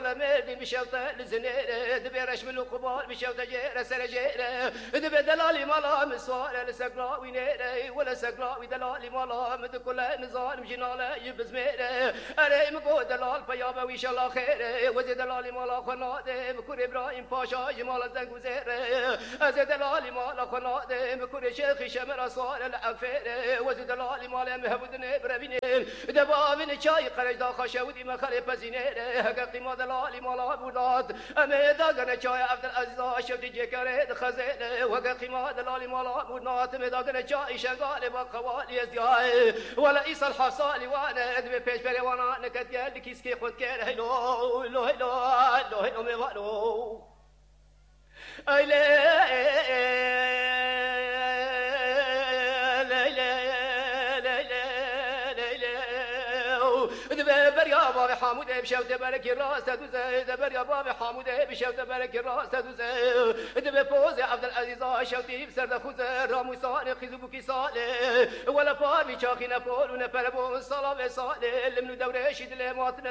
ولا مردين بشوطة لزنيرة دبيرش من القبال بشوطة جيرة سر جيرة دبي دلالي مالا مسوارة لسقرا وينيرة ولا سقرا ودلالي مالا مد كل نزال مجنالة يبز ميرة أري مقود دلال بيابا ويش الله خيرة وزي دلالي مالا خنادة مكور إبراهيم باشا جمال زنگ وزيرة أزي دلالي مالا خنادة مكور شيخ شمر أصوار الأنفيرة وزي دلالي مالا مهبودن بربينين دبابين شاي قرج دا خشودي مخالي بزينيرة هقا ما دلالي مالا بوداد أمي داغن شاي عبد العزيز شوتي جيكاري خزينة وقا ما دلالي مالا بوداد أمي داغن شاي شنغالي بقوالي ازدياي ولا إيسا الحصالي وانا ادبي بيش بري وانا نكت يالي كيسكي خود كير هيلو هيلو هيلو هيلو هيلو ميوالو بريا بابي حامود بشوت برك الراس تدوزه بريا بابي حامود بشوت برك الراس تدوزه دبي بوز عبد العزيز شوتي بسر خوزه رامو صار خزبوكي صالح ولا بار بيشاخي نفول ونفر بو صلاه صالح لمن دوره شد لمات